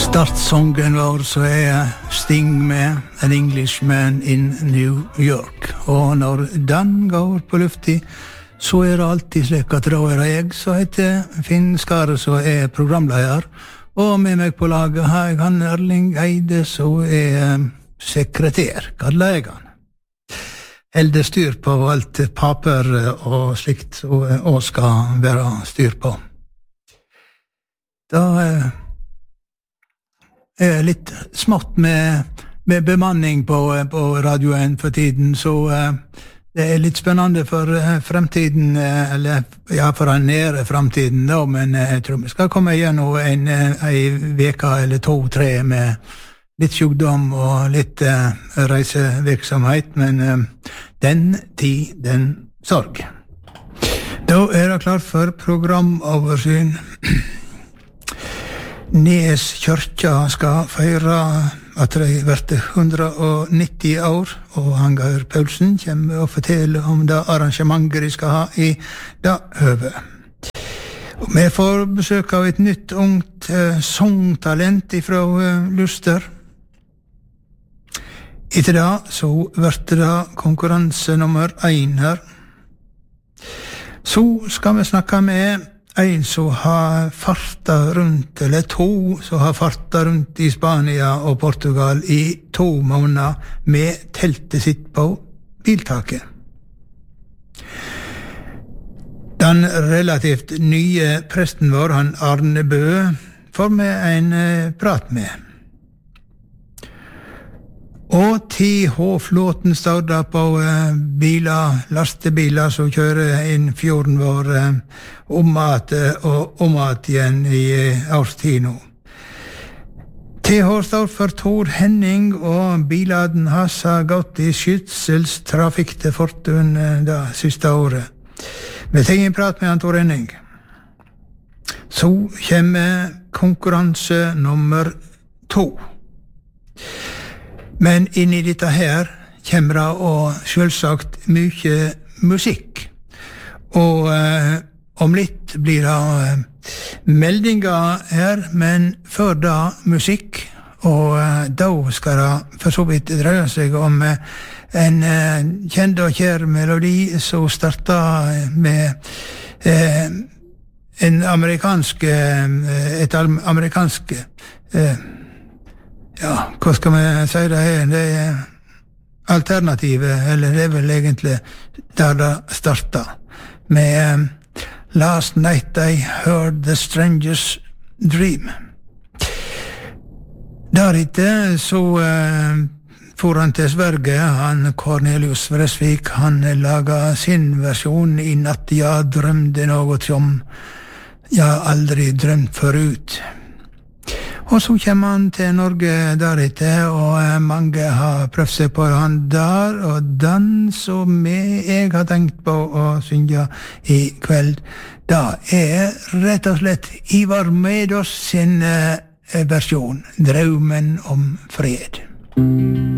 Startsången vår så Sting med An Englishman in New York. Og når den går på lufti, så det alltid slik at da det jeg som heter Finn Skare, som programleder. Og med meg på laget har jeg han Erling Eide, som sekretær, kallar jeg han. Helde styr på alt paper og slikt, og skal være styr på. Da litt smått med bemanning på radioen for tiden, så det litt spennende for fremtiden, eller ja, for en nære fremtiden da, men jeg tror vi skal komme gjennom en veka eller 2-3 med litt sykdom og litt reisevirksomhet, men den tid, den sorg. Da det klart for programoversyn. Nes kyrkja skal feire at de vært 190 år, og Hangaur Paulsen kommer og forteller om det arrangementet de skal ha i det høve. Og vi får besøk av et nytt ungt songtalent fra Luster. Etter det så vært det konkurranse nummer 1 her. Så skal vi snakke med en som har farta rundt, eller 2 som har farta rundt i Spania og Portugal i 2 måneder med teltet sitt på biltaket. Den relativt nye presten vår, han Arne Bø, får vi en prat med. Og TH-flåten står da på lastebiler som kjører inn fjorden vår om at igjen i årstid nå. TH står for Tor Henning, og biladen hans har gått i skytselstrafikk til Fortun det siste året. Vi tar en prat med han Tor Henning. Så kommer konkurranse nummer 2. Men inn i dette her kommer det og selvsagt mye musikk. Og om litt blir det meldinger her, men før da musikk. Og da skal det for så vidt dreie seg om en kjent og kjær melodi som startet med et amerikansk ja, hva skal vi si det her? Det alternativet, eller det vel egentlig der det startet. Med Last Night I Heard the Stranger's Dream. Deretter så for han til Sverige, han Cornelius Vresvik, han laget sin versjon i natt jeg drømte noe som jeg aldri drømt forut. Og så kommer han til Norge deretter, og mange har prøvd seg på han der, og den som jeg har tenkt på å synge i kveld, da rett og slett Ivar Medås sin versjon, Drømmen om fred.